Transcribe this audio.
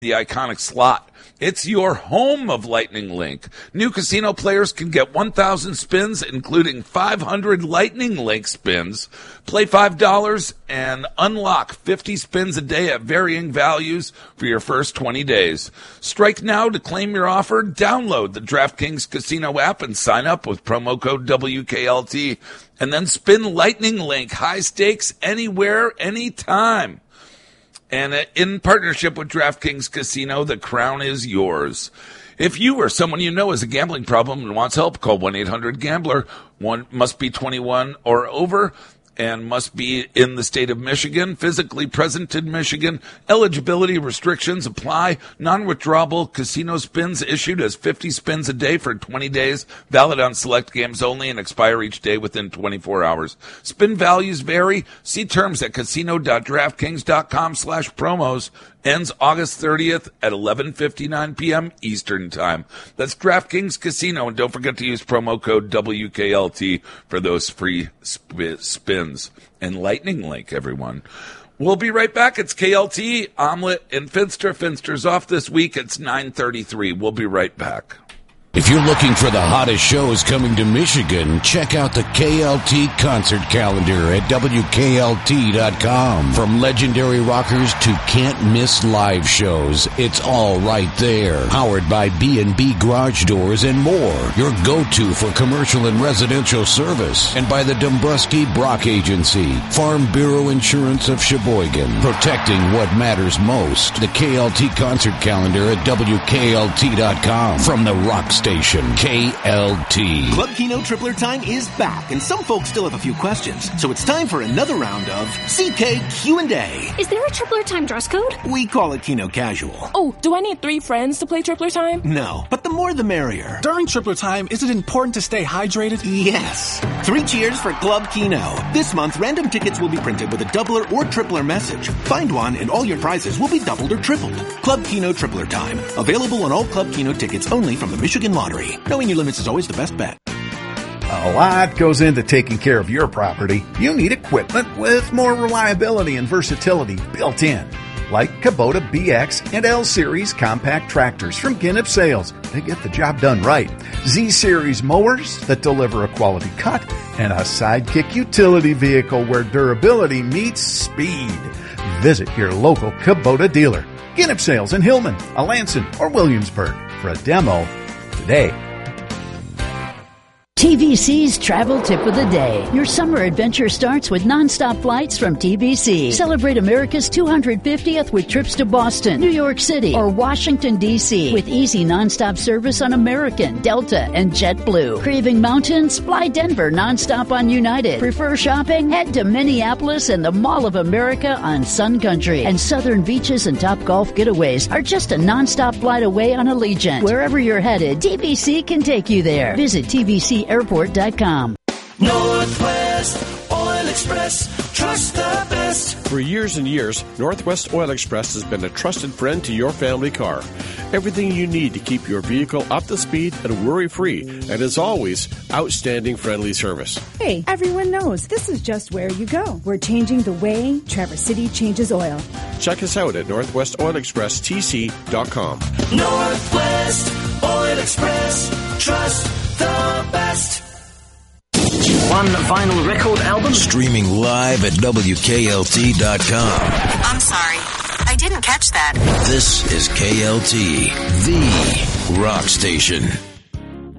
the iconic slot. It's your home of Lightning Link. New casino players can get 1,000 spins, including 500 Lightning Link spins. Play $5 and unlock 50 spins a day at varying values for your first 20 days. Strike now to claim your offer. Download the DraftKings Casino app and sign up with promo code WKLT. And then spin Lightning Link. High stakes anywhere, anytime. And in partnership with DraftKings Casino, the crown is yours. If you or someone you know has a gambling problem and wants help, call 1-800-GAMBLER. One must be 21 or over and must be in the state of Michigan, physically present in Michigan. Eligibility restrictions apply. Non-withdrawable casino spins issued as 50 spins a day for 20 days, valid on select games only, and expire each day within 24 hours. Spin values vary. See terms at casino.draftkings.com/promos. Ends August 30th at 11:59 p.m. Eastern Time. That's DraftKings Casino, and don't forget to use promo code WKLT for those free spins. And Lightning Link, everyone. We'll be right back. It's KLT, Omelet, and Finster. Finster's off this week. It's 9:33. We'll be right back. If you're looking for the hottest shows coming to Michigan, check out the KLT concert calendar at WKLT.com. From legendary rockers to can't-miss live shows, it's all right there. Powered by B&B Garage Doors and more. Your go-to for commercial and residential service. And by the Dombrowski Brock Agency, Farm Bureau Insurance of Sheboygan. Protecting what matters most. The KLT concert calendar at WKLT.com. From the rock station, KLT. Club Keno Tripler Time is back, and some folks still have a few questions. So it's time for another round of CK Q&A. Is there a Tripler Time dress code? We call it Keno Casual. Oh, do I need 3 friends to play Tripler Time? No, but the more the merrier. During Tripler Time, is it important to stay hydrated? Yes. 3 cheers for Club Keno. This month, random tickets will be printed with a doubler or tripler message. Find one, and all your prizes will be doubled or tripled. Club Keno Tripler Time. Available on all Club Keno tickets only from the Michigan Lottery. Knowing your limits is always the best bet. A lot goes into taking care of your property. You need equipment with more reliability and versatility built in. Like Kubota BX and L Series compact tractors from Ginnip Sales. They get the job done right. Z Series mowers that deliver a quality cut. And a Sidekick utility vehicle where durability meets speed. Visit your local Kubota dealer. Ginnip Sales in Hillman, Alanson, or Williamsburg for a demo today. TVC's Travel Tip of the Day. Your summer adventure starts with nonstop flights from TVC. Celebrate America's 250th with trips to Boston, New York City, or Washington, D.C. with easy nonstop service on American, Delta, and JetBlue. Craving mountains? Fly Denver nonstop on United. Prefer shopping? Head to Minneapolis and the Mall of America on Sun Country. And southern beaches and top golf getaways are just a nonstop flight away on Allegiant. Wherever you're headed, TVC can take you there. Visit TVCAirport.com. Northwest Oil Express, trust the best. For years and years, Northwest Oil Express has been a trusted friend to your family car. Everything you need to keep your vehicle up to speed and worry-free, and as always, outstanding friendly service. Hey, everyone knows this is just where you go. We're changing the way Traverse City changes oil. Check us out at NorthwestOilExpressTC.com. Northwest Oil Express, trust the best. One vinyl record album. Streaming live at WKLT.com. I'm sorry, I didn't catch that. This is KLT, the rock station.